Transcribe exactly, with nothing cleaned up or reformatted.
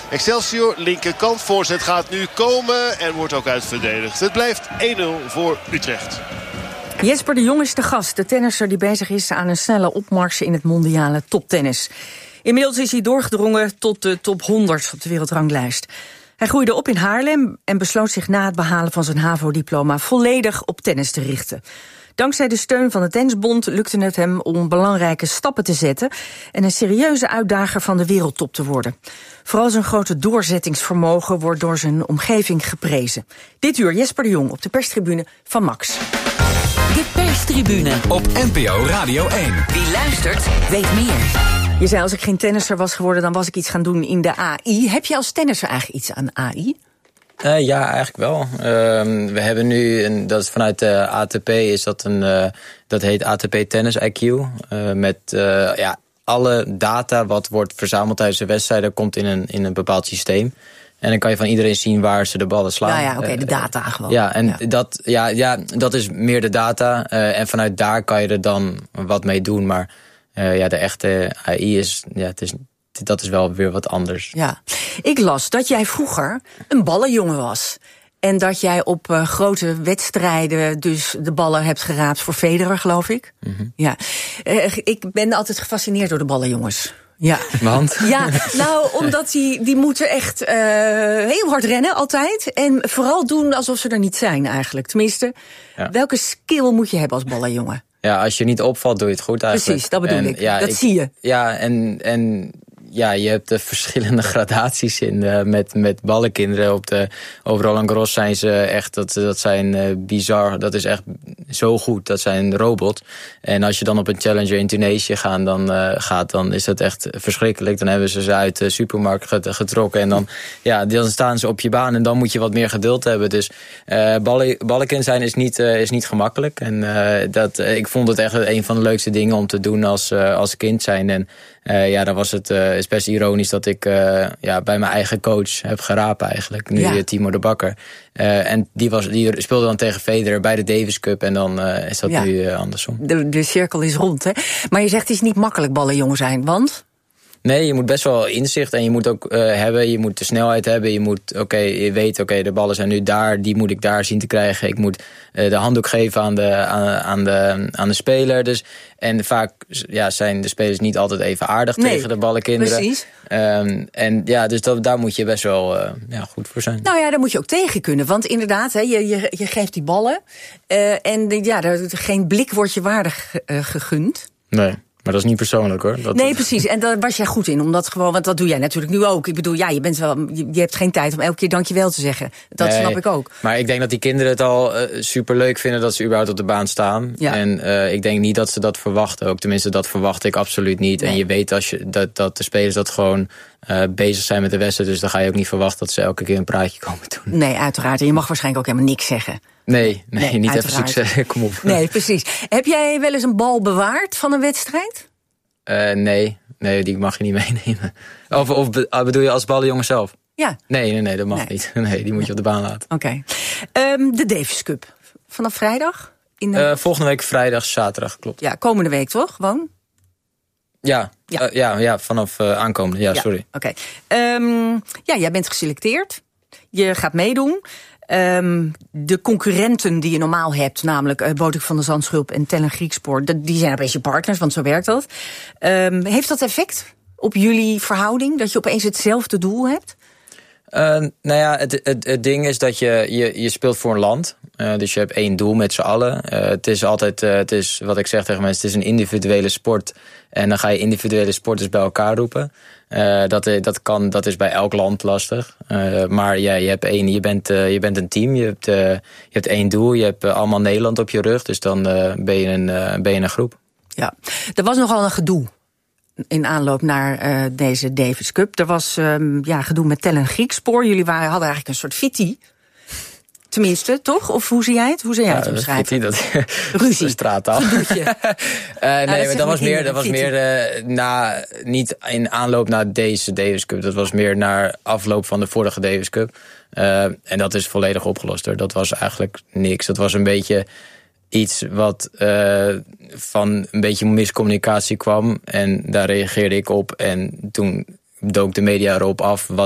Excelsior, linkerkant, voorzet gaat nu komen en wordt ook uitverdedigd. Het blijft één nul voor Utrecht. Jesper de Jong is de gast, de tennisser die bezig is aan een snelle opmars in het mondiale toptennis. Inmiddels is hij doorgedrongen tot de top honderd op de wereldranglijst. Hij groeide op in Haarlem en besloot zich na het behalen van zijn HAVO-diploma volledig op tennis te richten. Dankzij de steun van de Tennisbond lukte het hem om belangrijke stappen te zetten en een serieuze uitdager van de wereldtop te worden. Vooral zijn grote doorzettingsvermogen wordt door zijn omgeving geprezen. Dit uur Jesper de Jong op de perstribune van Max. De perstribune op N P O Radio één. Wie luistert, weet meer. Je zei, als ik geen tennisser was geworden, dan was ik iets gaan doen in de A I. Heb je als tennisser eigenlijk iets aan A I? Uh, ja, eigenlijk wel. Uh, we hebben nu, een, dat is vanuit de A T P, is dat een, uh, dat heet A T P Tennis I Q. Uh, met uh, ja, alle data wat wordt verzameld tijdens de wedstrijden komt in een, in een bepaald systeem. En dan kan je van iedereen zien waar ze de ballen slaan. Ja, ja, oké, okay, de data gewoon. Ja, en ja. Dat, ja, ja, dat is meer de data. Uh, en vanuit daar kan je er dan wat mee doen. Maar uh, ja, de echte A I is, ja, het is, dat is wel weer wat anders. Ja, ik las dat jij vroeger een ballenjongen was. En dat jij op uh, grote wedstrijden dus de ballen hebt geraapt voor Federer, geloof ik. Mm-hmm. Ja, uh, ik ben altijd gefascineerd door de ballenjongens. Ja. Want? Ja, nou, omdat die, die moeten echt uh, heel hard rennen altijd. En vooral doen alsof ze er niet zijn eigenlijk. Tenminste, ja. Welke skill moet je hebben als ballenjongen? Ja, als je niet opvalt, doe je het goed eigenlijk. Precies, dat bedoel en, ik. Ja, dat ik, zie je. Ja, en... en ja, je hebt de verschillende gradaties in uh, met, met ballenkinderen. Op de, over Roland Garros zijn ze echt, dat, dat zijn uh, bizar, dat is echt zo goed. Dat zijn robots. En als je dan op een challenger in Tunesië gaan, dan, uh, gaat, dan is dat echt verschrikkelijk. Dan hebben ze ze uit de supermarkt getrokken. En dan, ja, dan staan ze op je baan en dan moet je wat meer geduld hebben. Dus uh, ballen, ballenkind zijn is niet, uh, is niet gemakkelijk. En uh, dat, uh, ik vond het echt een van de leukste dingen om te doen als, uh, als kind zijn. En Uh, ja, dan was het uh, is best ironisch dat ik uh, ja, bij mijn eigen coach heb geraapt eigenlijk. Nu ja. Timo de Bakker. Uh, en die, was, die speelde dan tegen Federer bij de Davis Cup. En dan uh, is dat ja. nu uh, andersom. De, de cirkel is rond, hè? Maar je zegt het is niet makkelijk ballenjongen zijn, want? Nee, je moet best wel inzicht en je moet ook uh, hebben, je moet de snelheid hebben. Je moet, oké, okay, je weet, oké, okay, de ballen zijn nu daar, die moet ik daar zien te krijgen. Ik moet uh, de handdoek geven aan de, aan, aan, de, aan de speler. Dus, en vaak ja, zijn de spelers niet altijd even aardig nee, tegen de ballenkinderen. Precies. Um, en ja, dus dat, daar moet je best wel uh, ja, goed voor zijn. Nou ja, daar moet je ook tegen kunnen. Want inderdaad, hè, je, je, je geeft die ballen uh, en ja, er, geen blik wordt je waardig uh, gegund. Nee. Maar dat is niet persoonlijk, hoor. Dat, nee, precies. En daar was jij goed in. Omdat gewoon, want dat doe jij natuurlijk nu ook. Ik bedoel, ja, je bent wel, je, je hebt geen tijd om elke keer dankjewel te zeggen. Dat nee, snap ik ook. Maar ik denk dat die kinderen het al uh, superleuk vinden dat ze überhaupt op de baan staan. Ja. En uh, ik denk niet dat ze dat verwachten. Ook tenminste, dat verwacht ik absoluut niet. Nee. En je weet als je, dat, dat de spelers dat gewoon uh, bezig zijn met de wedstrijd. Dus dan ga je ook niet verwachten dat ze elke keer een praatje komen doen. Nee, uiteraard. En je mag waarschijnlijk ook helemaal niks zeggen. Nee, nee, nee niet uiteraard. Even succes. Kom op. Nee, precies. Heb jij wel eens een bal bewaard van een wedstrijd? Uh, nee, nee, die mag je niet meenemen. Of, of bedoel je als ballenjongen zelf? Ja. Nee, nee, nee, dat mag nee. niet. Nee, die moet je op de baan laten. Oké. Okay. Um, de Davis Cup. Vanaf vrijdag? In de... uh, volgende week vrijdag, zaterdag, klopt. Ja, komende week toch? Gewoon? Ja, ja, uh, ja, ja vanaf uh, aankomende. Ja, ja. sorry. Oké. Okay. Um, ja, jij bent geselecteerd. Je gaat meedoen. Um, de concurrenten die je normaal hebt, namelijk uh, Botik van der Zandschulp en Tellen Griekspoor, die zijn opeens je partners, want zo werkt dat. Um, heeft dat effect op jullie verhouding, dat je opeens hetzelfde doel hebt? Uh, nou ja, het, het, het ding is dat je, je, je speelt voor een land. Uh, dus je hebt één doel met z'n allen. Uh, het is altijd, uh, het is wat ik zeg tegen mensen, het is een individuele sport. En dan ga je individuele sporters bij elkaar roepen. Uh, dat, dat, kan, dat is bij elk land lastig. Uh, maar ja, je, hebt één, je, bent, uh, je bent een team, je hebt, uh, je hebt één doel. Je hebt uh, allemaal Nederland op je rug, dus dan uh, ben, je een, uh, ben je een groep. Ja, er was nogal een gedoe in aanloop naar uh, deze Davis Cup. Er was um, ja, gedoe met Tellen Griekspoor. Jullie waren, hadden eigenlijk een soort fitty. Tenminste, toch? Of hoe zie jij het? Hoe zie jij het ja, omschrijven? Dat Ruzie. De straattaal. uh, nee, ja, dat maar dat was meer, dat was fitty. meer uh, na, niet in aanloop naar deze Davis Cup. Dat was meer naar afloop van de vorige Davis Cup. Uh, en dat is volledig opgelost. Hoor. Dat was eigenlijk niks. Dat was een beetje iets wat uh, van een beetje miscommunicatie kwam. En daar reageerde ik op. En toen dook de media erop af wat